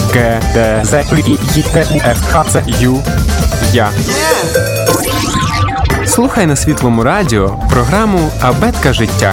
Г, Д, З, І, Т, У, Ф, Х, Ц, Ю, Я. Слухай на Світлому радіо програму «Абетка життя».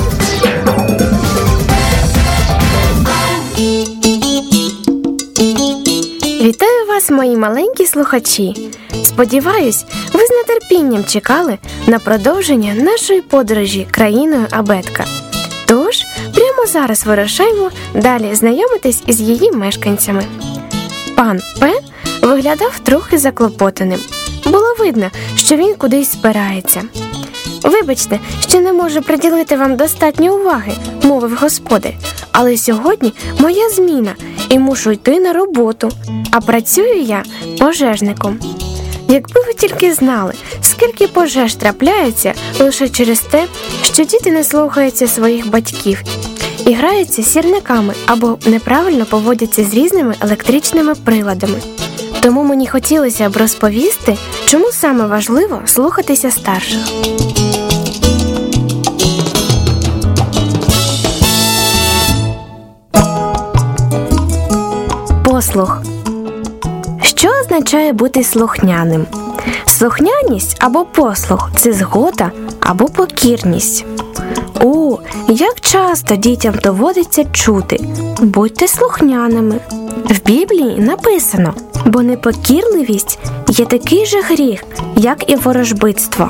Вітаю вас, мої маленькі слухачі! Сподіваюсь, ви з нетерпінням чекали на продовження нашої подорожі країною Абетка. Тож, прямо зараз вирушаємо далі знайомитись із її мешканцями. Пан П виглядав трохи заклопотаним. Було видно, що він кудись збирається. «Вибачте, що не можу приділити вам достатньо уваги», – мовив господар. «Але сьогодні моя зміна, і мушу йти на роботу, а працюю я пожежником». Якби ви тільки знали, скільки пожеж трапляється лише через те, що діти не слухаються своїх батьків і граються з сірниками або неправильно поводяться з різними електричними приладами. Тому мені хотілося б розповісти, чому саме важливо слухатися старших. Послух. Що означає бути слухняним? Слухняність або послух – це згода або покірність. Як часто дітям доводиться чути «будьте слухняними». В Біблії написано: «Бо непокірливість є такий же гріх, як і ворожбитство».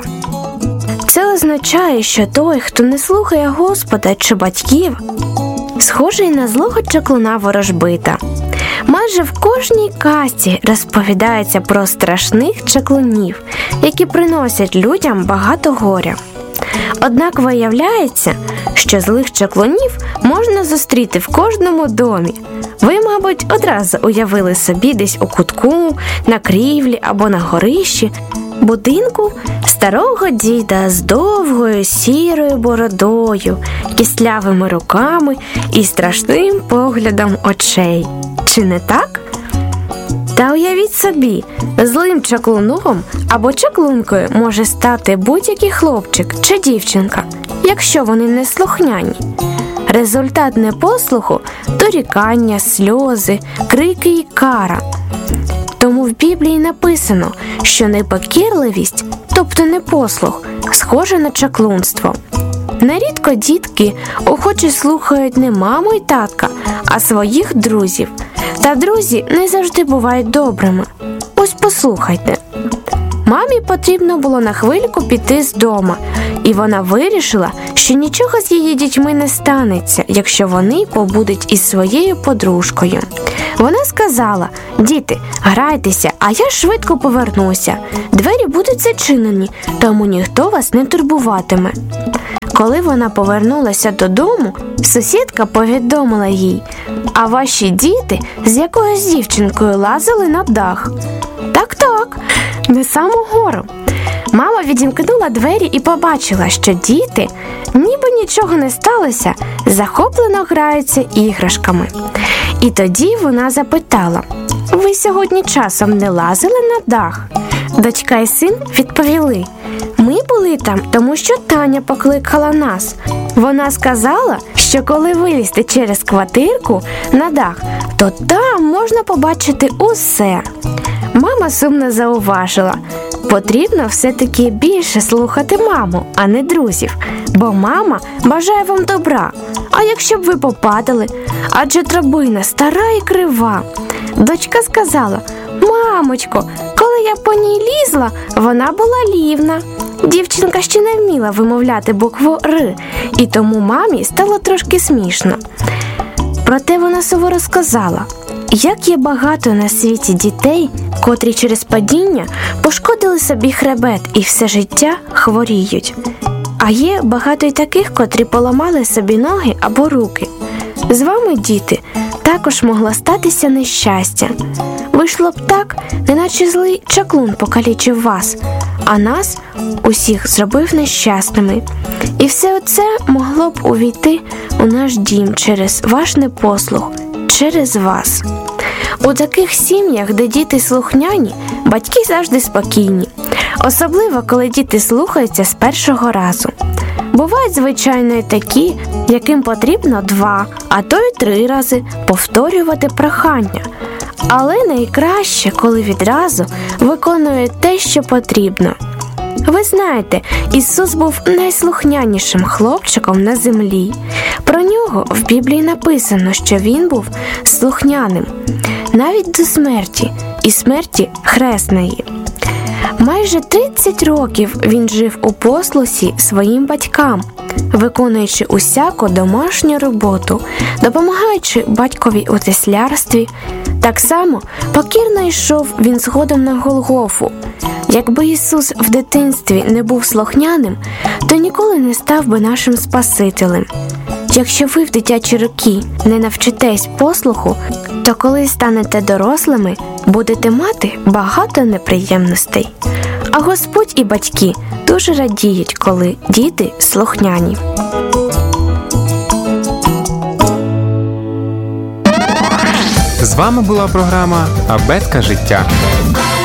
Це означає, що той, хто не слухає Господа чи батьків, схожий на злого чаклуна-ворожбита. Майже в кожній казці розповідається про страшних чаклунів, які приносять людям багато горя. Однак виявляється, що злих чаклунів можна зустріти в кожному домі. Ви, мабуть, одразу уявили собі десь у кутку, на крівлі або на горищі будинку старого діда з довгою сірою бородою, кістлявими руками і страшним поглядом очей. Чи не так? Та уявіть собі, злим чаклуном або чаклункою може стати будь-який хлопчик чи дівчинка, якщо вони не слухняні. Результат непослуху – дорікання, сльози, крики і кара. Тому в Біблії написано, що непокірливість, тобто непослух, схожа на чаклунство. Нерідко дітки охоче слухають не маму і татка, а своїх друзів. Та друзі не завжди бувають добрими. Ось послухайте. Мамі потрібно було на хвильку піти з дома, і вона вирішила, що нічого з її дітьми не станеться, якщо вони побудуть із своєю подружкою. Вона сказала: «Діти, грайтеся, а я швидко повернуся. Двері будуть зачинені, тому ніхто вас не турбуватиме». Коли вона повернулася додому, сусідка повідомила їй: «А ваші діти з якоюсь дівчинкою лазили на дах». Так, на саму гору. Мама відімкнула двері і побачила, що діти, ніби нічого не сталося, захоплено граються іграшками. І тоді вона запитала: «Ви сьогодні часом не лазили на дах?» Дочка і син відповіли: «Ми були там, тому що Таня покликала нас. Вона сказала, що коли вилізти через квартирку на дах, то там можна побачити усе». Мама сумно зауважила: «Потрібно все-таки більше слухати маму, а не друзів, бо мама бажає вам добра. А якщо б ви попадали? Адже драбина стара і крива». Дочка сказала: «Мамочко, коли я по ній лізла, вона була рівна». Дівчинка ще не вміла вимовляти букву «Р», і тому мамі стало трошки смішно. Проте вона суворо сказала: «Як є багато на світі дітей, котрі через падіння пошкодили собі хребет і все життя хворіють. А є багато й таких, котрі поламали собі ноги або руки. З вами, діти, також могло статися нещастя. Вийшло б так, неначе злий чаклун покалічив вас, а нас усіх зробив нещасними. І все оце могло б увійти у наш дім через ваш непослух, через вас». У таких сім'ях, де діти слухняні, батьки завжди спокійні. Особливо, коли діти слухаються з першого разу. Бувають, звичайно, і такі, яким потрібно 2, а то й 3 рази повторювати прохання. Але найкраще, коли відразу виконує те, що потрібно. Ви знаєте, Ісус був найслухнянішим хлопчиком на землі. Про нього в Біблії написано, що він був слухняним навіть до смерті, і смерті хресної. Майже 30 років він жив у послусі своїм батькам, виконуючи усяку домашню роботу, допомагаючи батькові у теслярстві. Так само покірно йшов він згодом на Голгофу. Якби Ісус в дитинстві не був слухняним, то ніколи не став би нашим Спасителем. Якщо ви в дитячі роки не навчитесь послуху, то коли станете дорослими, будете мати багато неприємностей. А Господь і батьки дуже радіють, коли діти слухняні. З вами була програма «Абетка життя».